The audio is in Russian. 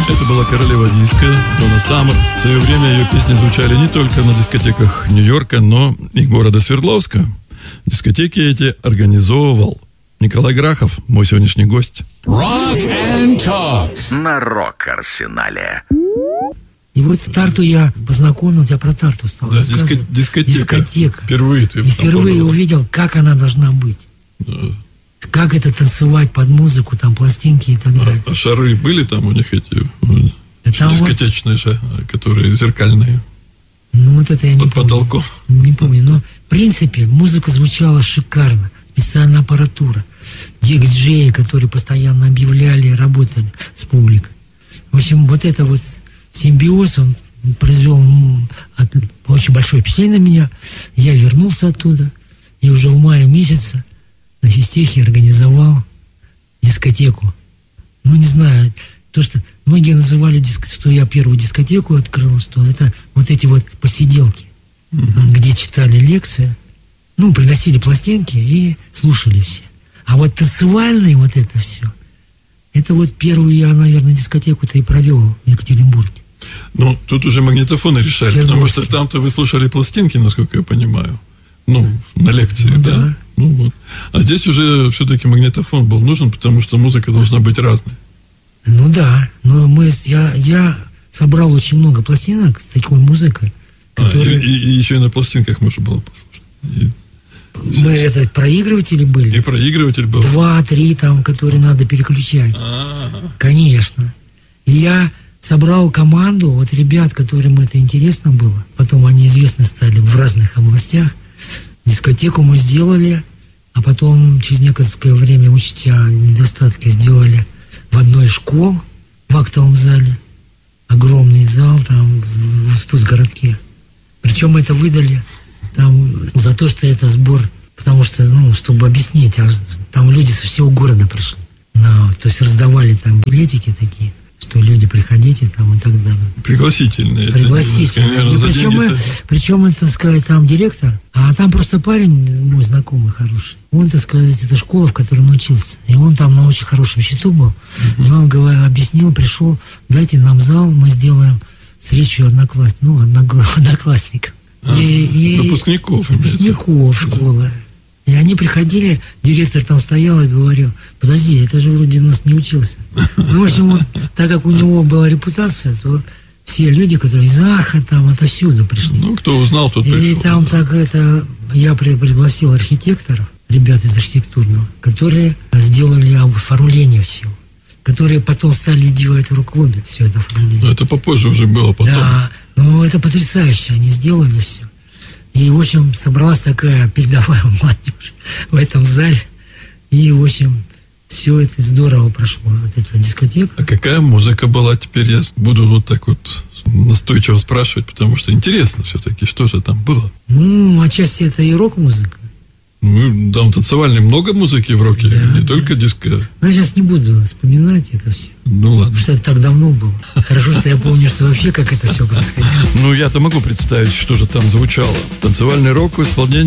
Это была королева диска Донна Саммер. В свое время ее песни звучали не только на дискотеках Нью-Йорка, но и города Свердловска. Дискотеки эти организовывал Николай Грахов, мой сегодняшний гость. Rock and Talk на Рок-Арсенале. И вот Тарту я познакомился, я про Тарту стал рассказывать. Дискотека. Впервые увидел, как она должна быть. Да. Как это танцевать под музыку, там пластинки и так далее. А шары были там у них эти дискотечные шары, которые зеркальные? Ну вот это я не помню. Под потолком. Не помню, но в принципе музыка звучала шикарно. Специальная аппаратура. Диджеи, которые постоянно объявляли, работали с публикой. В общем, вот это вот симбиоз, он произвел очень большое впечатление на меня. Я вернулся оттуда и уже в мае месяце на физтехе организовал дискотеку. Ну, не знаю, то, что многие называли, что я первую дискотеку открыл, что это вот эти вот посиделки, где читали лекции, ну, приносили пластинки и слушали все. А вот танцевальные вот это все, это вот первую я, наверное, дискотеку-то и провел в Екатеринбурге. Ну, тут уже магнитофоны решали, потому что там-то вы слушали пластинки, насколько я понимаю. Ну, на лекции, да? Ну, вот. А здесь уже все-таки магнитофон был нужен, потому что музыка должна быть разной. Ну да, но я собрал очень много пластинок с такой музыкой, которые... И еще и на пластинках можно было послушать. Мы это проигрыватели были. И проигрыватель был. 2-3 там, которые надо переключать. Конечно. И я собрал команду, вот ребят, которым это интересно было. Потом они известны стали в разных областях. Дискотеку мы сделали, а потом через некоторое время, учтя недостатки, сделали в одной из школ, в актовом зале. Огромный зал там в Стуцгородке. Причем это выдали там за то, что это сбор, потому что, ну, чтобы объяснить, там люди со всего города пришли. То есть раздавали там билетики такие, что люди приходите там и так далее. Пригласительные. Пригласительные. Причем это, так сказать, там директор, а там просто парень, мой знакомый хороший. Он, так сказать, это школа, в которой он учился. И он там на очень хорошем счету был. И он объяснил, пришел, дайте нам зал, мы сделаем встречу одноклассников. Выпускников школы. И они приходили, директор там стоял и говорил: подожди, это же вроде нас не учился. Ну, в общем, так как у него была репутация, то все люди, которые из Арха там, отовсюду пришли. Ну, кто узнал, тот пришел. И там я пригласил архитекторов, ребят из архитектурного, которые сделали оформление всего, которые потом стали делать в рок-клубе все это оформление. Но это попозже уже было потом. Да, но это потрясающе, они сделали все. И, в общем, собралась такая передовая молодежь в этом зале. И, в общем, все это здорово прошло, вот эта дискотека. А какая музыка была? Теперь я буду вот так вот настойчиво спрашивать, потому что интересно все-таки, что же там было. Ну, отчасти это и рок-музыка. Ну, там танцевальной много музыки в роке, не только диско. Ну, я сейчас не буду вспоминать это все. Ну, ладно. Потому что это так давно было. Хорошо, что я помню, что вообще как это все происходило. Ну, я-то могу представить, что же там звучало. Танцевальный рок в исполнении